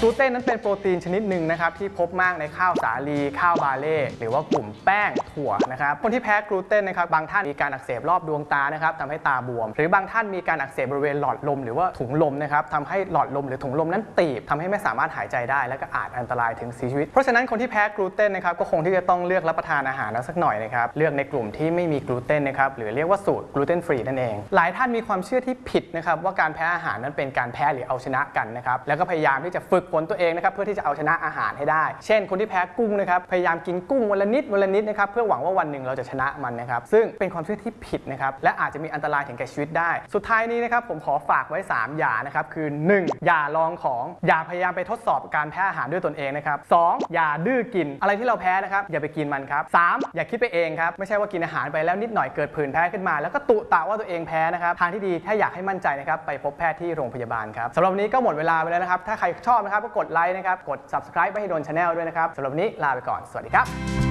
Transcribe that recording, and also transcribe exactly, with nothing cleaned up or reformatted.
ลูเตนนั้นเป็นโปรตีนชนิดหนึ่งนะครับที่พบมากในข้าวสาลีข้าวบาเล่หรือว่ากลุ่มแป้งถั่วนะครับคนที่แพ้กลูเตนนะครับบางท่านมีการอักเสบรอบดวงตานะครับทำให้ตาบวมหรือบางท่านมีการอักเสบบริเวณหลอดลมหรือว่าถุงลมนะครับทำให้หลอดลมหรือถุงลมนั้นตีบทำให้ไม่สามารถหายใจได้และก็อาจอันตรายถึงเสียชีวิตเพราะฉะนั้นคนที่แพ้กลูเตนนะครับก็คงที่จะต้องเลือกรับประทานอาหารสักหน่อยนะครับเลือกในกลุ่มที่ไม่มีกลูเตนนะครับหรือเรียกว่าสูตรกลูเตนฟรีนั่นเองหลายท่านมีความเชื่อที่ผิดนะครับว่าการแพ้อาหารนั้นเป็นการแพ้หรือเอาชนะกันนะครับแล้วก็พยายามที่จะฝึกฝนตัวเองนะครับเพื่อที่จะเอาชนะอาหารให้ได้เช่นคนที่แพ้กุ้งนะครับพยายามกินกุ้งวันละนิดวันละนิดนะครับเพื่อหวังว่าวันหนึ่งเราจะชนะมันนะครับซึ่งเป็นความเชื่อที่ผิดนะครับและอาจจะมีอันตรายถึงแก่ชีวิตได้สุดท้ายนี้นะครับผมขอฝากไว้สามอย่านะครับคือหนึ่งอย่าลองของอย่าพยายามไปทดสอบการแพ้อาหารด้วยตนเองนะครับสองอย่าดื้อกินอะไรที่เราแพ้นะครับอย่าไปกินมันครับสามอย่าคิดไปเองครับไม่ใช่ว่ากินอาหารไปแล้วนิดหน่อยเกิดผื่นแพ้ขึ้นมาแล้วก็ตุตะว่าตัวเองแพ้นะครับทางที่ดีถ้าอยากให้มั่นใจนะครับไปพบแพทย์ที่โรงพยาบาลครับสำหรับวันนี้ก็หมดเวลาไปแล้วนะครับถ้าใครชอบนะครับก็กดไลค์นะครับกด ซับสไครบ์ ไว้ให้โดน ชาแนล ด้วยนะครับสำหรับวันนี้ลาไปก่อนสวัสดีครับ